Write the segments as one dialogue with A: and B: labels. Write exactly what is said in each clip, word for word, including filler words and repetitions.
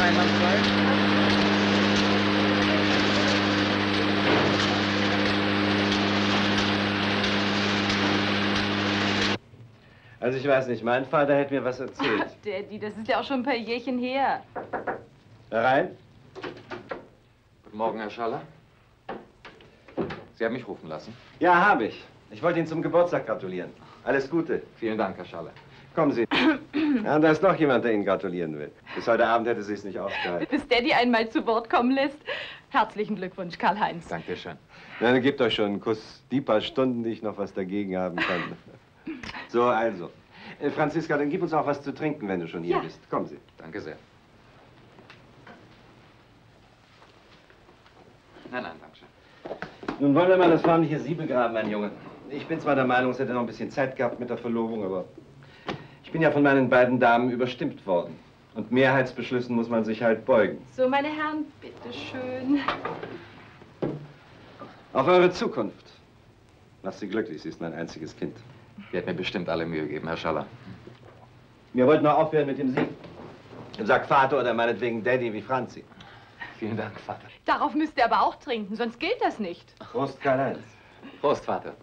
A: einwandfrei.
B: Also ich weiß nicht, mein Vater hätte mir was erzählt.
C: Ach, Daddy, das ist ja auch schon ein paar Jährchen her.
B: Herein.
D: Guten Morgen, Herr Schaller. Sie haben mich rufen lassen.
B: Ja, habe ich. Ich wollte Ihnen zum Geburtstag gratulieren. Alles Gute.
D: Vielen Dank, Herr Schaller.
B: Kommen Sie. Ja, und da ist noch jemand, der Ihnen gratulieren will. Bis heute Abend hätte sie es nicht ausgehalten.
C: Bis Daddy einmal zu Wort kommen lässt. Herzlichen Glückwunsch, Karl-Heinz.
D: Dankeschön.
B: Na, dann gebt euch schon einen Kuss. Die paar Stunden, die ich noch was dagegen haben kann. So, also. Äh, Franziska, dann gib uns auch was zu trinken, wenn du schon hier
C: Ja.
B: bist. Kommen Sie.
D: Danke sehr. Nein, nein, danke schön.
B: Nun wollen wir mal das förmliche Sie begraben, mein Junge. Ich bin zwar der Meinung, es hätte noch ein bisschen Zeit gehabt mit der Verlobung, aber ich bin ja von meinen beiden Damen überstimmt worden. Und Mehrheitsbeschlüssen muss man sich halt beugen.
C: So, meine Herren, bitteschön.
B: Auf eure Zukunft. Macht sie glücklich, sie ist mein einziges Kind.
D: Ich werde mir bestimmt alle Mühe geben, Herr Schaller.
B: Wir wollten noch aufhören mit dem Sie. Sag Vater oder meinetwegen Daddy wie Franzi.
D: Vielen Dank, Vater.
C: Darauf müsst ihr aber auch trinken, sonst gilt das nicht.
B: Prost, Karl-Heinz.
D: Prost, Vater.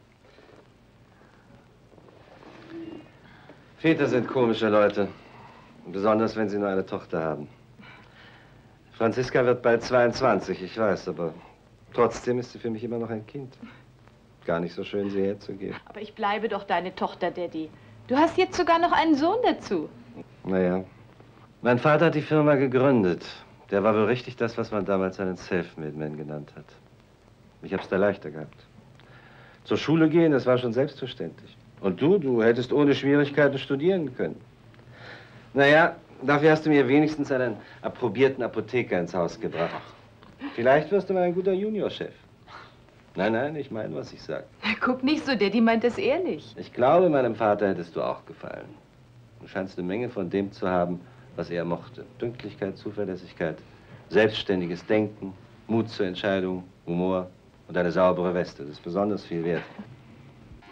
B: Väter sind komische Leute. Besonders, wenn sie nur eine Tochter haben. Franziska wird bald zweiundzwanzig, ich weiß, aber trotzdem ist sie für mich immer noch ein Kind. Gar nicht so schön, sie herzugeben.
C: Aber ich bleibe doch deine Tochter, Daddy. Du hast jetzt sogar noch einen Sohn dazu.
B: Naja. Mein Vater hat die Firma gegründet. Der war wohl richtig das, was man damals einen Self-Made-Man genannt hat. Ich hab's da leichter gehabt. Zur Schule gehen, das war schon selbstverständlich. Und du, du hättest ohne Schwierigkeiten studieren können. Naja, dafür hast du mir wenigstens einen approbierten Apotheker ins Haus gebracht. Vielleicht wirst du mal ein guter Juniorchef. Nein, nein, ich meine, was ich sage.
C: Guck nicht so, Daddy meint das ehrlich.
B: Ich glaube, meinem Vater hättest du auch gefallen. Du scheinst eine Menge von dem zu haben, was er mochte. Pünktlichkeit, Zuverlässigkeit, selbstständiges Denken, Mut zur Entscheidung, Humor und eine saubere Weste. Das ist besonders viel wert.